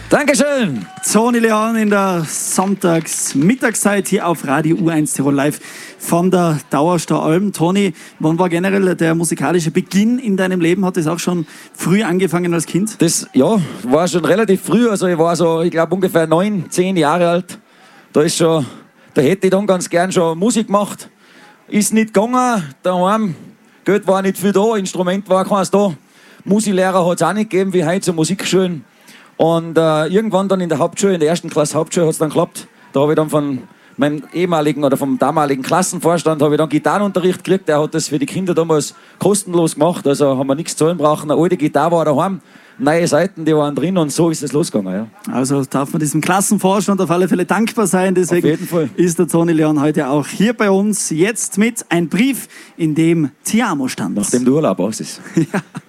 Dankeschön. Toni Leon in der Sonntagsmittagszeit hier auf Radio U1 Tirol live von der Dauerstar-Alm. Toni, wann war generell der musikalische Beginn in deinem Leben? Hat das auch schon früh angefangen als Kind? Das, ja, war schon relativ früh. Also ich war so, ich glaube ungefähr 9, 10 Jahre alt. Da hätte ich dann ganz gern schon Musik gemacht. Ist nicht gegangen. Daheim, Geld war nicht viel da, Instrument war keins da. Musiklehrer hat es auch nicht gegeben, wie heute zur Musikschulen. Und irgendwann dann in der Hauptschule, in der ersten Klasse Hauptschule, hat es dann geklappt. Da habe ich dann von meinem ehemaligen oder vom damaligen Klassenvorstand habe ich dann Gitarrenunterricht gekriegt. Der hat das für die Kinder damals kostenlos gemacht. Also haben wir nichts zahlen brauchen. Eine alte Gitarre war daheim, neue Seiten, die waren drin und so ist es losgegangen. Ja. Also darf man diesem Klassenvorstand auf alle Fälle dankbar sein. Deswegen auf jeden Fall. Ist der Toni Leon heute auch hier bei uns. Jetzt mit einem Brief, in dem Ti amo stand. Nachdem du Urlaub aus ist. Ja.